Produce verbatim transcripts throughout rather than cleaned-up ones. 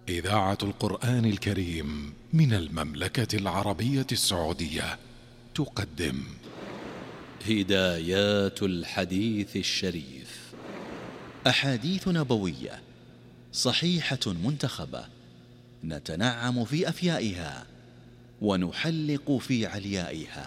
إذاعة القرآن الكريم من المملكة العربية السعودية تقدم هدايات الحديث الشريف، أحاديث نبوية صحيحة منتخبة نتنعم في أفيائها ونحلق في عليائها.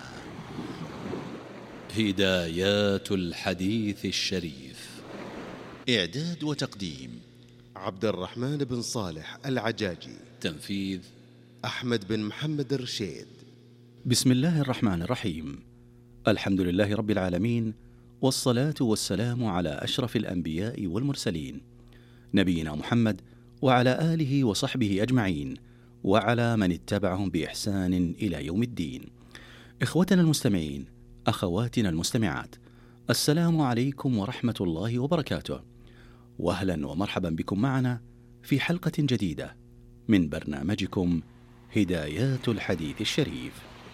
هدايات الحديث الشريف، إعداد وتقديم عبد الرحمن بن صالح العجاجي، تنفيذ أحمد بن محمد الرشيد. بسم الله الرحمن الرحيم. الحمد لله رب العالمين، والصلاة والسلام على أشرف الأنبياء والمرسلين، نبينا محمد وعلى آله وصحبه أجمعين، وعلى من اتبعهم بإحسان إلى يوم الدين. إخوتنا المستمعين، أخواتنا المستمعات، السلام عليكم ورحمة الله وبركاته، وأهلا ومرحبا بكم معنا في حلقة جديدة من برنامجكم هدايات الحديث الشريف.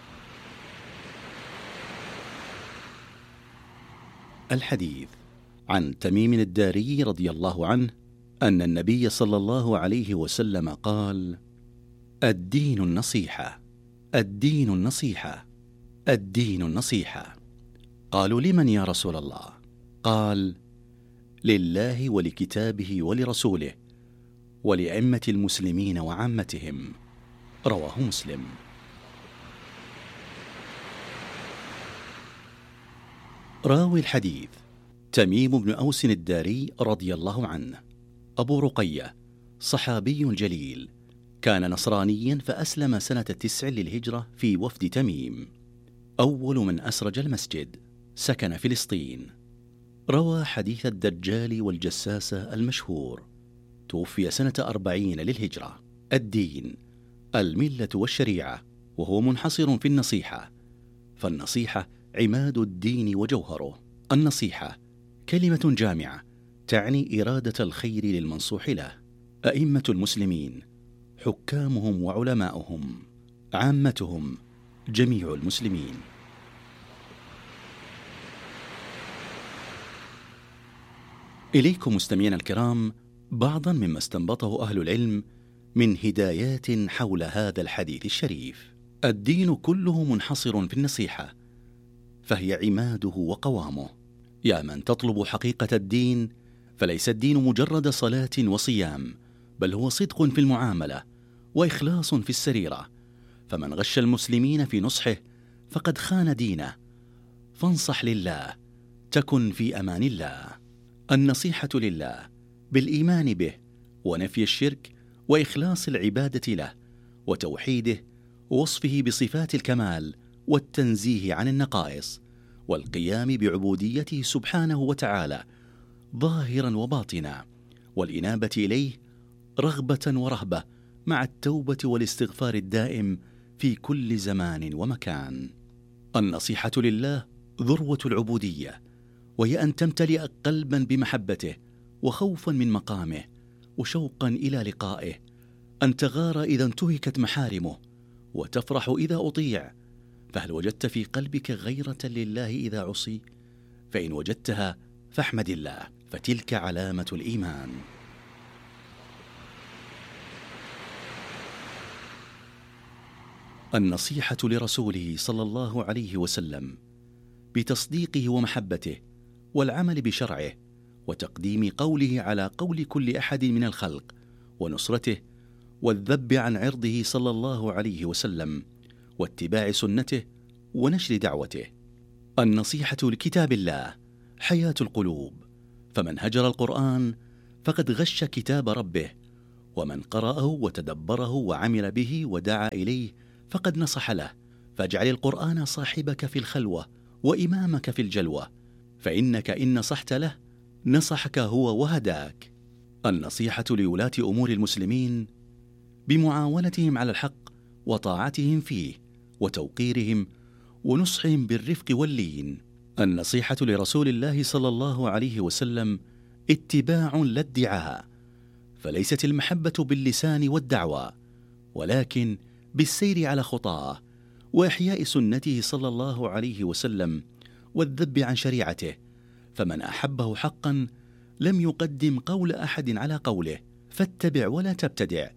الحديث عن تميم الداري رضي الله عنه أن النبي صلى الله عليه وسلم قال: الدين النصيحة، الدين النصيحة، الدين النصيحة. قالوا: لمن يا رسول الله؟ قال: لله ولكتابه ولرسوله ولأئمة المسلمين وعامتهم. رواه مسلم. راوي الحديث تميم بن أوس الداري رضي الله عنه، أبو رقية، صحابي جليل، كان نصرانيا فأسلم سنة تسع للهجرة في وفد تميم، أول من أسرج المسجد، سكن فلسطين. روى حديث الدجال والجساسة المشهور، توفي سنة أربعين للهجرة. الدين الملة والشريعة، وهو منحصر في النصيحة، فالنصيحة عماد الدين وجوهره. النصيحة كلمة جامعة تعني إرادة الخير للمنصوح له. أئمة المسلمين، حكامهم وعلماؤهم، عامتهم، جميع المسلمين. إليكم مستمعينا الكرام بعضا مما استنبطه أهل العلم من هدايات حول هذا الحديث الشريف. الدين كله منحصر في النصيحة، فهي عماده وقوامه. يا من تطلب حقيقة الدين، فليس الدين مجرد صلاة وصيام، بل هو صدق في المعاملة وإخلاص في السريرة. فمن غش المسلمين في نصحه فقد خان دينه، فانصح لله تكن في أمان الله. النصيحة لله بالإيمان به ونفي الشرك وإخلاص العبادة له وتوحيده ووصفه بصفات الكمال والتنزيه عن النقائص، والقيام بعبوديته سبحانه وتعالى ظاهرا وباطنا، والإنابة إليه رغبة ورهبة، مع التوبة والاستغفار الدائم في كل زمان ومكان. النصيحة لله ذروة العبودية، وهي أن تمتلئ قلبا بمحبته وخوفا من مقامه وشوقا إلى لقائه، أن تغار إذا انتهكت محارمه وتفرح إذا أطيع. فهل وجدت في قلبك غيرة لله إذا عصي؟ فإن وجدتها فاحمد الله، فتلك علامة الإيمان. النصيحة لرسوله صلى الله عليه وسلم بتصديقه ومحبته والعمل بشرعه، وتقديم قوله على قول كل أحد من الخلق، ونصرته، والذب عن عرضه صلى الله عليه وسلم، واتباع سنته ونشر دعوته. النصيحة لكتاب الله حياة القلوب، فمن هجر القرآن فقد غش كتاب ربه، ومن قرأه وتدبره وعمل به ودعا إليه فقد نصح له. فاجعل القرآن صاحبك في الخلوة وإمامك في الجلوة، فإنك إن نصحت له نصحك هو وهداك. النصيحة لولاة أمور المسلمين بمعاونتهم على الحق وطاعتهم فيه، وتوقيرهم ونصحهم بالرفق واللين. النصيحة لرسول الله صلى الله عليه وسلم اتباع لا ادعاء، فليست المحبة باللسان والدعوى، ولكن بالسير على خطاه وإحياء سنته صلى الله عليه وسلم والذب عن شريعته. فمن أحبه حقا لم يقدم قول أحد على قوله، فاتبع ولا تبتدع،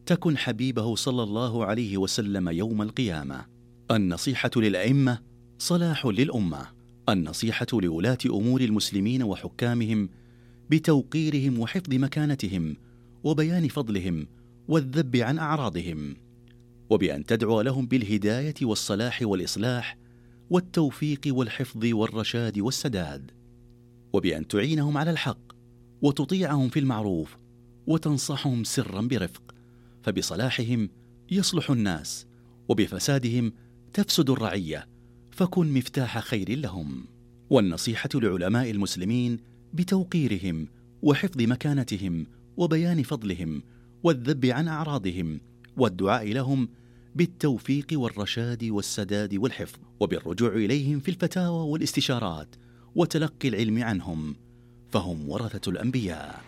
تكن حبيبه صلى الله عليه وسلم يوم القيامة. النصيحة للأئمة صلاح للأمة. النصيحة لولاة أمور المسلمين وحكامهم بتوقيرهم وحفظ مكانتهم وبيان فضلهم والذب عن أعراضهم، وبأن تدعو لهم بالهداية والصلاح والإصلاح والتوفيق والحفظ والرشاد والسداد، وبأن تعينهم على الحق وتطيعهم في المعروف وتنصحهم سرا برفق، فبصلاحهم يصلح الناس وبفسادهم تفسد الرعية، فكن مفتاح خير لهم. والنصيحة لعلماء المسلمين بتوقيرهم وحفظ مكانتهم وبيان فضلهم والذب عن أعراضهم، والدعاء لهم بالتوفيق والرشاد والسداد والحفظ، وبالرجوع إليهم في الفتاوى والاستشارات وتلقي العلم عنهم، فهم ورثة الأنبياء.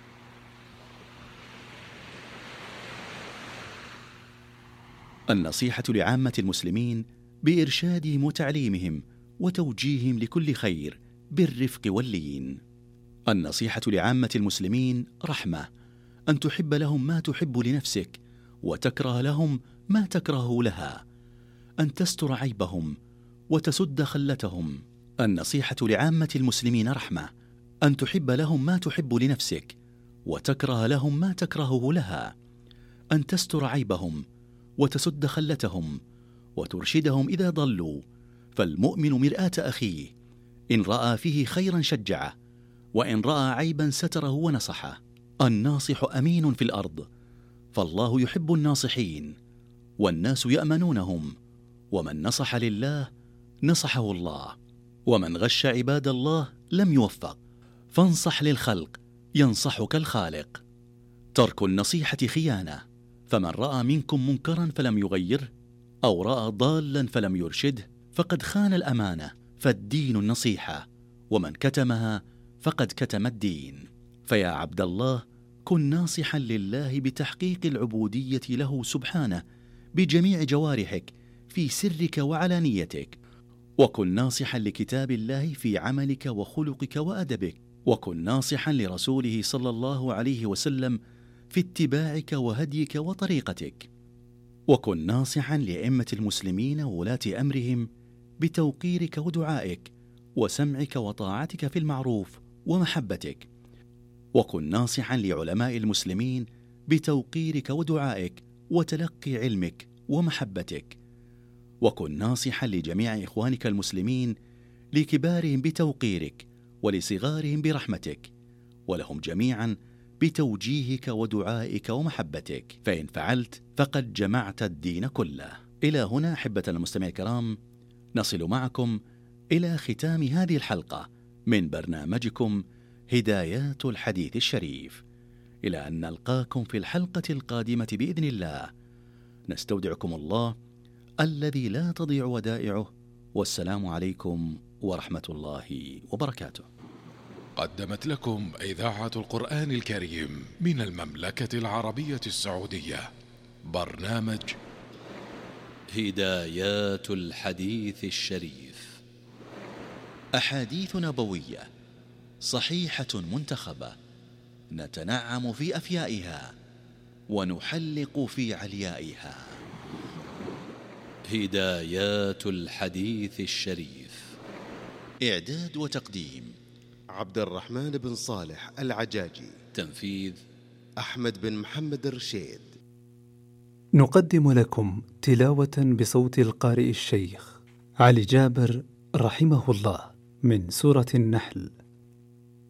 النصيحة لعامة المسلمين بإرشادهم وتعليمهم وتوجيههم لكل خير بالرفق واللين. النصيحة لعامة المسلمين رحمة، أن تحب لهم ما تحب لنفسك وتكره لهم ما تكره لها، أن تستر عيبهم وتسد خلتهم. النصيحة لعامة المسلمين رحمة، أن تحب لهم ما تحب لنفسك وتكره لهم ما تكرهه لها، أن تستر عيبهم وتسد خلتهم وترشدهم إذا ضلوا، فالمؤمن مرآة أخيه، إن رأى فيه خيرا شجعه، وإن رأى عيبا ستره ونصحه. الناصح أمين في الأرض، فالله يحب الناصحين، والناس يأمنونهم، ومن نصح لله نصحه الله، ومن غش عباد الله لم يوفق، فانصح للخلق ينصحك الخالق. ترك النصيحة خيانة، فمن رأى منكم منكرا فلم يغيره، أو رأى ضالا فلم يرشده، فقد خان الأمانة، فالدين النصيحة، ومن كتمها فقد كتم الدين. فيا عبد الله، كن ناصحا لله بتحقيق العبودية له سبحانه بجميع جوارحك في سرك وعلانيتك، وكن ناصحا لكتاب الله في عملك وخلقك وأدبك، وكن ناصحا لرسوله صلى الله عليه وسلم في اتباعك وهديك وطريقتك، وكن ناصحا لأئمة المسلمين وولاة أمرهم بتوقيرك ودعائك وسمعك وطاعتك في المعروف ومحبتك، وكن ناصحا لعلماء المسلمين بتوقيرك ودعائك وتلقي علمك ومحبتك، وكن ناصحا لجميع إخوانك المسلمين لكبارهم بتوقيرك ولصغارهم برحمتك، ولهم جميعا بتوجيهك ودعائك ومحبتك، فإن فعلت فقد جمعت الدين كله. إلى هنا أحبة المستمعين الكرام نصل معكم إلى ختام هذه الحلقة من برنامجكم هدايات الحديث الشريف، إلى أن نلقاكم في الحلقة القادمة بإذن الله. نستودعكم الله الذي لا تضيع ودائعه، والسلام عليكم ورحمة الله وبركاته. قدمت لكم إذاعة القرآن الكريم من المملكة العربية السعودية برنامج هدايات الحديث الشريف، أحاديث نبوية صحيحة منتخبة، نتنعم في أفيائها ونحلق في عليائها. هدايات الحديث الشريف، إعداد وتقديم عبد الرحمن بن صالح العجاجي، تنفيذ أحمد بن محمد الرشيد. نقدم لكم تلاوة بصوت القارئ الشيخ علي جابر رحمه الله من سورة النحل.